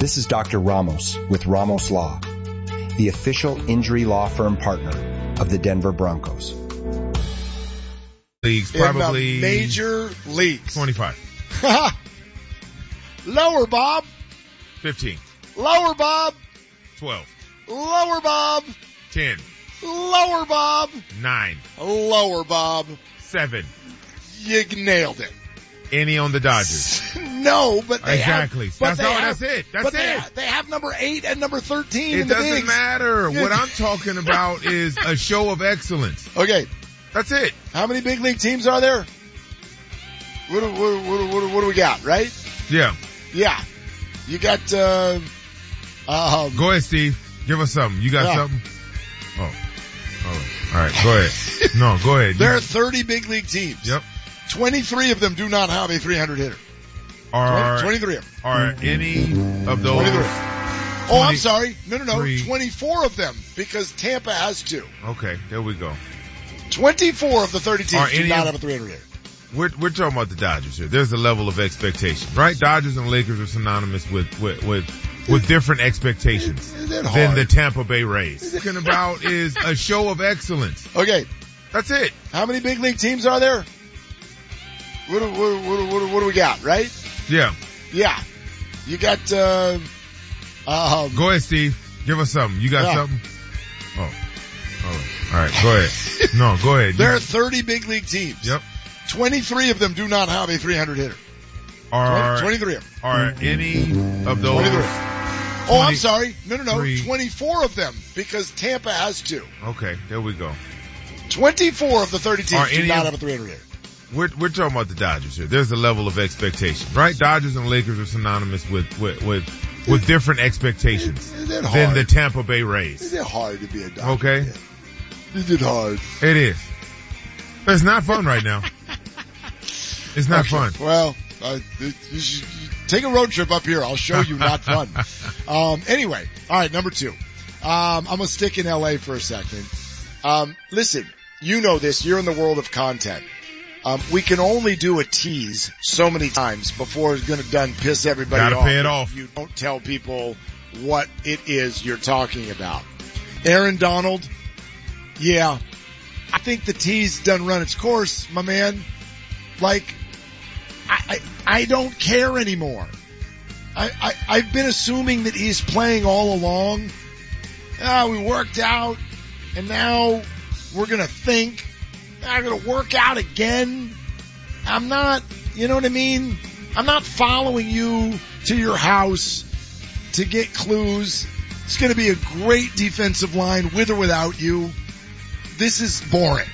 This is Dr. Ramos with Ramos Law, the official injury law firm partner of the Denver Broncos. Leagues, probably in the major leagues. 25. Lower, Bob. 15. Lower, Bob. 12. Lower, Bob. 10. Lower, Bob. 9. Lower, Bob. 7. You nailed it. Any on the Dodgers? No, but they exactly. Have, that's it. That's it. They have number 8 and number 13 it in the bigs. It doesn't matter. What I'm talking about is a show of excellence. Okay. That's it. How many big league teams are there? What do we got, right? Yeah. Yeah. You got, go ahead, Steve. Give us something. You got something? Oh. All right. Go ahead. No, go ahead. There are 30 big league teams. Yep. 23 of them do not have a 300 hitter. 23 of them. Are any of those? 23. Oh, I'm sorry. No. 24 of them, because Tampa has 2. Okay, there we go. 24 of the 30 teams do not have a 300 hitter. We're talking about the Dodgers here. There's a level of expectation, right? Dodgers and Lakers are synonymous with different expectations than the Tampa Bay Rays. What I'm talking about is a show of excellence. Okay. That's it. How many big league teams are there? What do we got, right? Yeah. Yeah. You got, go ahead, Steve. Give us something. You got something? Oh. All right. Go ahead. No, go ahead. There are 30 big league teams. Yep. 23 of them do not have a 300 hitter. 23 of them. Are any of those? 23. Oh, I'm sorry. No. 24 of them, because Tampa has 2. Okay, there we go. 24 of the 30 teams do not have a 300 hitter. We're talking about the Dodgers here. There's a level of expectation, right? Dodgers and Lakers are synonymous with different expectations than the Tampa Bay Rays. Is it hard to be a Dodger? Okay. Is it hard? It is. It's not fun right now. It's not fun. Well, you should take a road trip up here. I'll show you not fun. Anyway, all right, number 2. I'm going to stick in L.A. for a second. Listen, you know this. You're in the world of content. We can only do a tease so many times before it's going to done piss everybody off. Gotta pay it off. You don't tell people what it is you're talking about. Aaron Donald, yeah, I think the tease done run its course, my man. Like, I don't care anymore. I've been assuming that he's playing all along. We worked out, and now we're going to think I'm going to work out again. I'm not, you know what I mean? I'm not following you to your house to get clues. It's going to be a great defensive line with or without you. This is boring.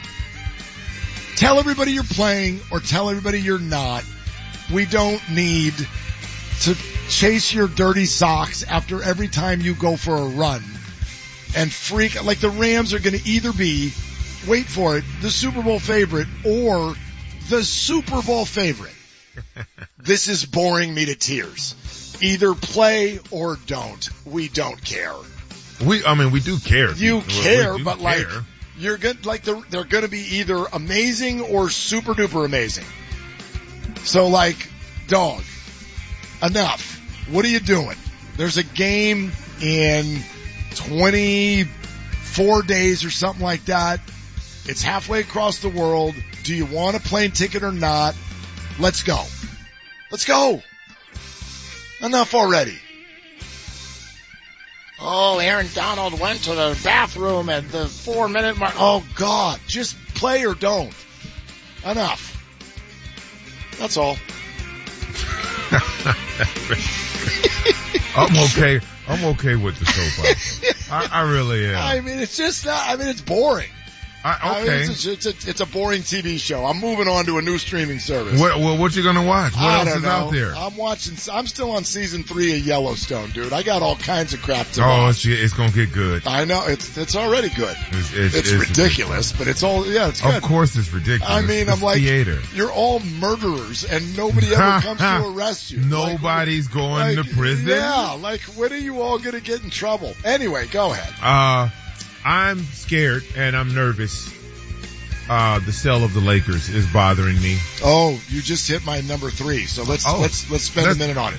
Tell everybody you're playing or tell everybody you're not. We don't need to chase your dirty socks after every time you go for a run and freak. Like, the Rams are going to either be, wait for it, the Super Bowl favorite or the Super Bowl favorite. This is boring me to tears. Either play or don't. We don't care. We do care. You care, we but care. Like, you're good. Like, they're going to be either amazing or super duper amazing. So, like, dog, enough. What are you doing? There's a game in 24 days or something like that. It's halfway across the world. Do you want a plane ticket or not? Let's go. Let's go. Enough already. Oh, Aaron Donald went to the bathroom at the 4-minute mark. Oh, God. Just play or don't. Enough. That's all. I'm okay with the soap opera. I really am. I mean, it's just not, it's boring. Okay. It's a boring TV show. I'm moving on to a new streaming service. What you gonna watch? What else is out there? I'm still on season 3 of Yellowstone, dude. I got all kinds of crap to watch. It's gonna get good. I know. It's already good. It's ridiculous, but it's all, it's good. Of course it's ridiculous. I mean, I'm like, theater. You're all murderers and nobody ever comes to arrest you. Nobody's going to prison. Yeah, like, when are you all gonna get in trouble? Anyway, go ahead. I'm scared and I'm nervous. The sell of the Lakers is bothering me. Oh, you just hit my number 3. So let's spend a minute on it.